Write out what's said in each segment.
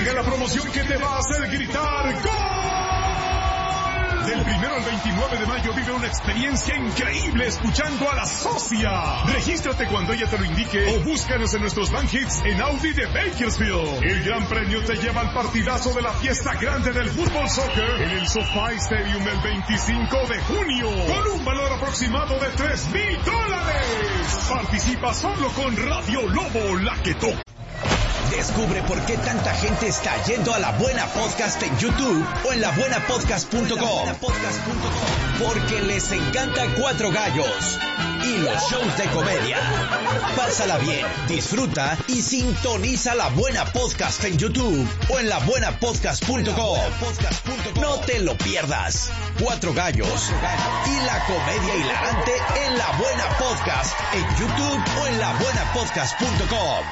La promoción que te va a hacer gritar ¡Gol! Del 1 al 29 de mayo vive una experiencia increíble escuchando a la Socia. Regístrate cuando ella te lo indique o búscanos en nuestros Van Hits en Audi de Bakersfield. El gran premio te lleva al partidazo de la fiesta grande del fútbol soccer en el SoFi Stadium el 25 de junio con un valor aproximado de $3,000. Participa solo con Radio Lobo, la que toca. Descubre por qué tanta gente está yendo a La Buena Podcast en YouTube o en labuenapodcast.com. Porque les encanta Cuatro Gallos y los shows de comedia. Pásala bien, disfruta y sintoniza La Buena Podcast en YouTube o en labuenapodcast.com. No te lo pierdas. Cuatro Gallos y la comedia hilarante en La Buena Podcast en YouTube o en labuenapodcast.com.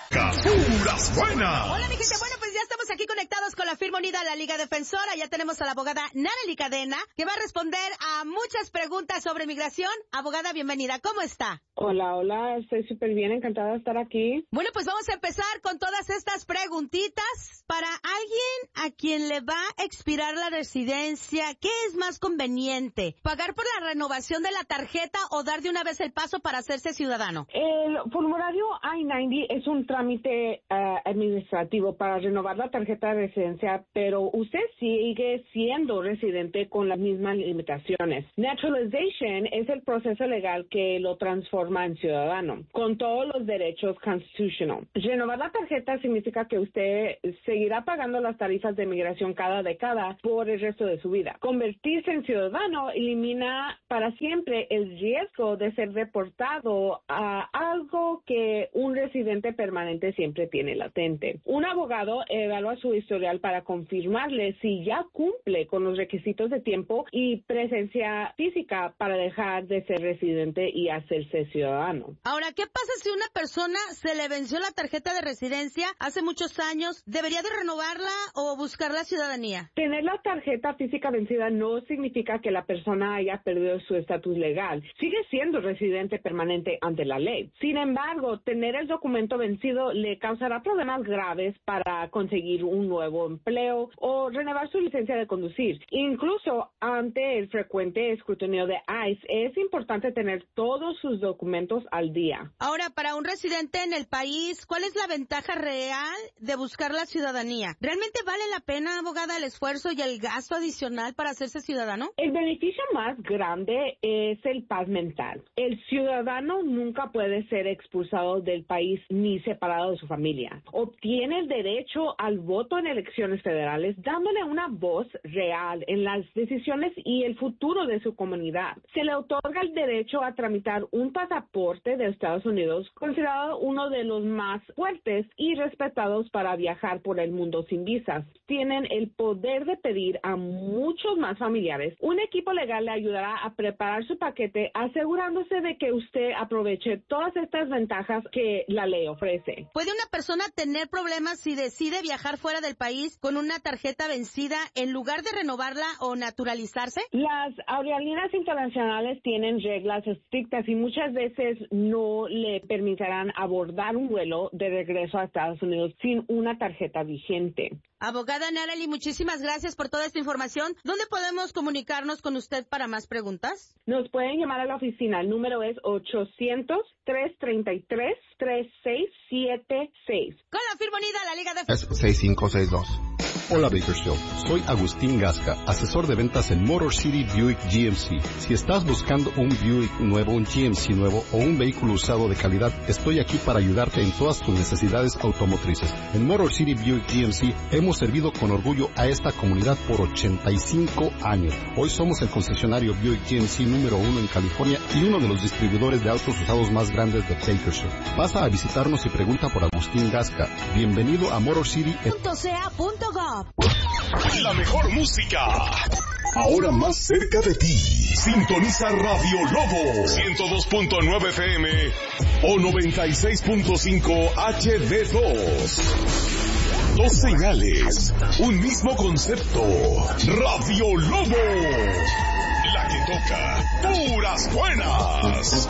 ¡Puras buenas! Hola mi gente, bueno pues ya estamos aquí conectados con la firma unida de la Liga Defensora. Ya tenemos a la abogada Narely Cadena, que va a responder a muchas preguntas sobre migración. Abogada, bienvenida, ¿cómo está? Hola, estoy súper bien, encantada de estar aquí. Bueno, pues vamos a empezar con todas estas preguntitas. Para alguien a quien le va a expirar la residencia, ¿qué es más conveniente? ¿Pagar por la renovación de la tarjeta o dar de una vez el paso para hacerse ciudadano? El formulario I-90 es un trámite administrativo para renovar la tarjeta de residencia, pero usted sigue siendo residente con las mismas limitaciones. Naturalization es el proceso legal que lo transforma en ciudadano, con todos los derechos constitucionales. Renovar la tarjeta significa que usted seguirá pagando las tarifas de migración cada década por el resto de su vida. Convertirse en ciudadano elimina para siempre el riesgo de ser deportado a algo que un residente permanente siempre tiene latente. Un abogado evalúa su historial para confirmarle si ya cumple con los requisitos de tiempo y presencia física para dejar de ser residente y hacerse ciudadano. Ahora, ¿qué pasa si una persona se le venció la tarjeta de residencia hace muchos años? ¿Debería de renovarla o buscar la ciudadanía? Tener la tarjeta física vencida no significa que la persona haya perdido su estatus legal. Sigue siendo residente permanente ante la ley. Sin embargo, tener el documento vencido le causará problemas graves para conseguir un nuevo empleo o renovar su licencia de conducir. Incluso ante el frecuente escrutinio de ICE, es importante tener todos sus documentos al día. Ahora, para un residente en el país, ¿cuál es la ventaja real de buscar la ciudadanía? ¿Realmente vale la pena, abogada, el esfuerzo y el gasto adicional para hacerse ciudadano? El beneficio más grande es el paz mental. El ciudadano nunca puede ser expulsado del país ni separado de su familia. Obtiene el derecho al voto en elecciones federales, dándole una voz real en las decisiones y el futuro de su comunidad. Se le otorga el derecho a tramitar un pasaporte de Estados Unidos, considerado uno de los más fuertes y respetados para viajar por el mundo sin visas. Tienen el poder de pedir a muchos más familiares. Un equipo legal le ayudará a preparar su paquete, asegurándose de que usted aproveche todas estas ventajas que la ley ofrece. ¿Puede una persona tener problemas si decide viajar fuera del país con una tarjeta vencida en lugar de renovarla o naturalizarse? Las aerolíneas internacionales tienen reglas estrictas y muchas veces no le permitirán abordar un vuelo de regreso a Estados Unidos sin una tarjeta vigente. Abogada Narely, muchísimas gracias por toda esta información. ¿Dónde podemos comunicarnos con usted para más preguntas? Nos pueden llamar a la oficina. El número es 800-333-3676. Con la firma unida, la Liga Defensora. 6562. Hola Bakersfield, soy Agustín Gasca, asesor de ventas en Motor City Buick GMC. Si estás buscando un Buick nuevo, un GMC nuevo o un vehículo usado de calidad, estoy aquí para ayudarte en todas tus necesidades automotrices. En Motor City Buick GMC hemos servido con orgullo a esta comunidad por 85 años. Hoy somos el concesionario Buick GMC número 1 en California y uno de los distribuidores de autos usados más grandes de Bakersfield. Pasa a visitarnos y pregunta por Agustín Gasca. Bienvenido a Motor City. .ca.gov. La mejor música, ahora más cerca de ti. Sintoniza Radio Lobo 102.9 FM o 96.5 HD2. Dos señales, un mismo concepto. Radio Lobo, la que toca puras buenas.